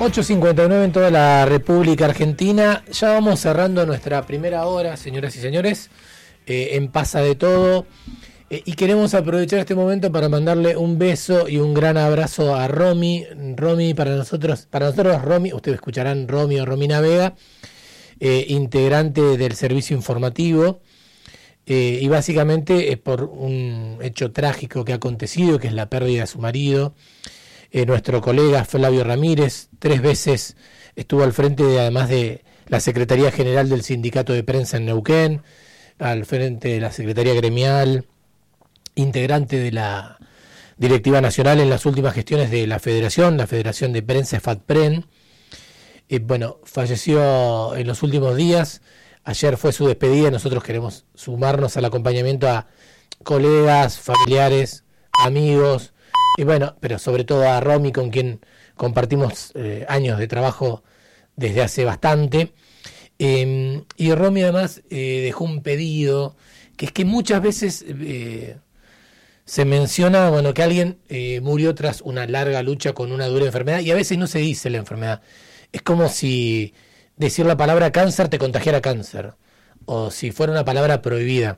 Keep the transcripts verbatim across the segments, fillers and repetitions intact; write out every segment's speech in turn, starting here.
ocho cincuenta y nueve en toda la República Argentina. Ya vamos cerrando nuestra primera hora, señoras y señores, eh, en Pasa de Todo. Eh, y queremos aprovechar este momento para mandarle un beso y un gran abrazo a Romy. Romy, para nosotros, para nosotros Romy, ustedes escucharán Romy o Romina Vega, eh, integrante del servicio informativo. Eh, y básicamente es por un hecho trágico que ha acontecido, que es la pérdida de su marido. Eh, nuestro colega Flavio Ramírez, tres veces estuvo al frente, de, además de la Secretaría General del Sindicato de Prensa en Neuquén, al frente de la Secretaría Gremial, integrante de la Directiva Nacional en las últimas gestiones de la Federación, la Federación de Prensa FATPREN. Eh, bueno, falleció en los últimos días. Ayer fue su despedida. Nosotros queremos sumarnos al acompañamiento a colegas, familiares, amigos, y bueno, pero sobre todo a Romy, con quien compartimos eh, años de trabajo desde hace bastante. Eh, y Romy además eh, dejó un pedido, que es que muchas veces eh, se menciona, bueno, que alguien eh, murió tras una larga lucha con una dura enfermedad, y a veces no se dice la enfermedad. Es como si decir la palabra cáncer te contagiara cáncer, o si fuera una palabra prohibida,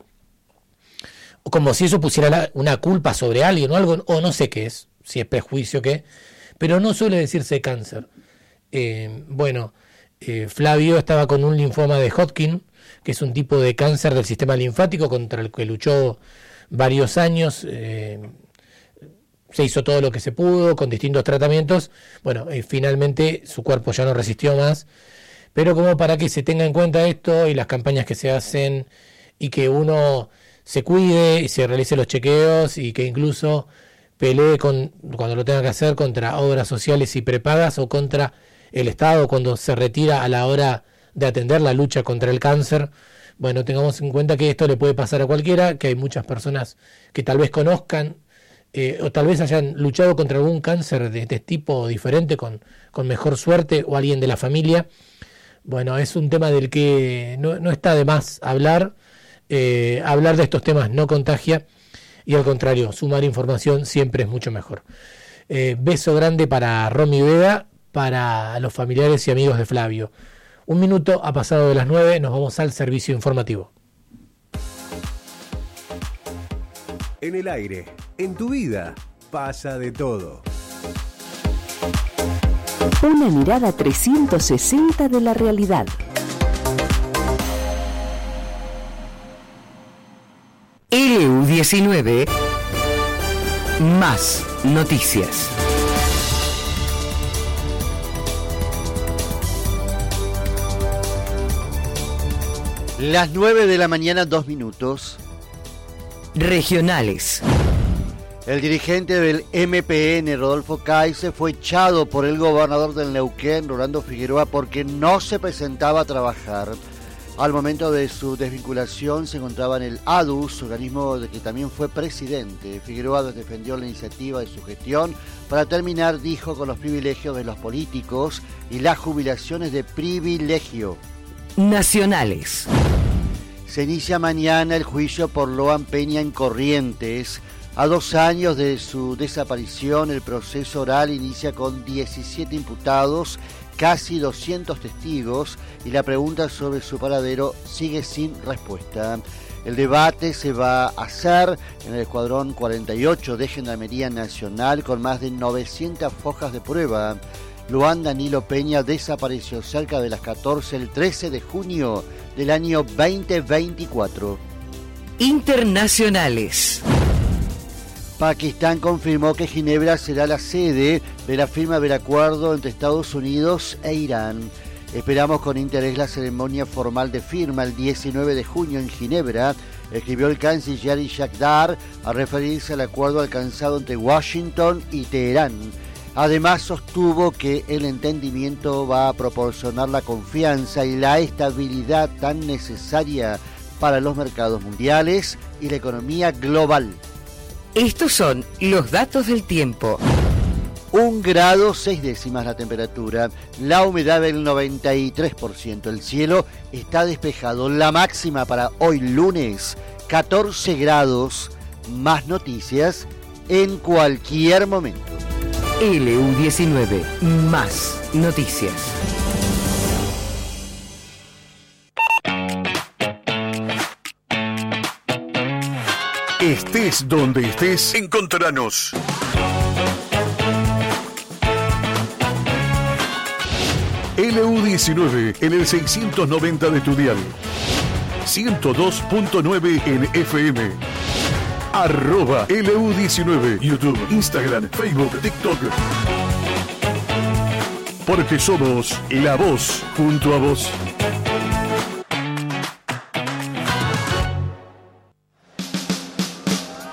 o como si eso pusiera la, una culpa sobre alguien o algo, o no sé qué es, si es prejuicio o qué, pero no suele decirse cáncer. Eh, bueno, eh, Flavio estaba con un linfoma de Hodgkin, que es un tipo de cáncer del sistema linfático contra el que luchó varios años. Eh, se hizo todo lo que se pudo con distintos tratamientos. Bueno, eh, finalmente su cuerpo ya no resistió más, pero como para que se tenga en cuenta esto y las campañas que se hacen, y que uno se cuide y se realice los chequeos, y que incluso pelee con, cuando lo tenga que hacer, contra obras sociales y prepagas, o contra el Estado cuando se retira a la hora de atender la lucha contra el cáncer. Bueno, tengamos en cuenta que esto le puede pasar a cualquiera, que hay muchas personas que tal vez conozcan eh, o tal vez hayan luchado contra algún cáncer de este tipo diferente con, con mejor suerte, o alguien de la familia. Bueno, es un tema del que no, no está de más hablar. Eh, hablar de estos temas no contagia, y al contrario, sumar información siempre es mucho mejor. Eh, beso grande para Romy Vega, para los familiares y amigos de Flavio. Un minuto ha pasado de las nueve, nos vamos al servicio informativo. En el aire, en tu vida, pasa de todo. Una mirada trescientos sesenta de la realidad. L U diecinueve, más noticias. Las nueve de la mañana, dos minutos. Regionales. El dirigente del M P N, Rodolfo Caise, fue echado por el gobernador del Neuquén, Rolando Figueroa, porque no se presentaba a trabajar. Al momento de su desvinculación se encontraba en el A D U S, organismo de que también fue presidente. Figueroa defendió la iniciativa de su gestión para terminar, dijo, con los privilegios de los políticos y las jubilaciones de privilegio. Nacionales. Se inicia mañana el juicio por Loan Peña en Corrientes. A dos años de su desaparición, el proceso oral inicia con diecisiete imputados, casi doscientos testigos, y la pregunta sobre su paradero sigue sin respuesta. El debate se va a hacer en el Escuadrón cuarenta y ocho de Gendarmería Nacional, con más de novecientas hojas de prueba. Luan Danilo Peña desapareció cerca de las catorce el trece de junio del año veinte veinticuatro. Internacionales. Pakistán confirmó que Ginebra será la sede de la firma del acuerdo entre Estados Unidos e Irán. Esperamos con interés la ceremonia formal de firma el diecinueve de junio en Ginebra, escribió el canciller Ishaq Dar al referirse al acuerdo alcanzado entre Washington y Teherán. Además, sostuvo que el entendimiento va a proporcionar la confianza y la estabilidad tan necesaria para los mercados mundiales y la economía global. Estos son los datos del tiempo. Un grado, seis décimas la temperatura, la humedad del noventa y tres por ciento, el cielo está despejado, la máxima para hoy lunes, catorce grados, más noticias en cualquier momento. L U diecinueve, más noticias. Estés donde estés, encontranos. L U diecinueve en el seiscientos noventa de tu dial. ciento dos punto nueve en F M. Arroba L U diecinueve. YouTube, Instagram, Facebook, TikTok. Porque somos la voz junto a vos.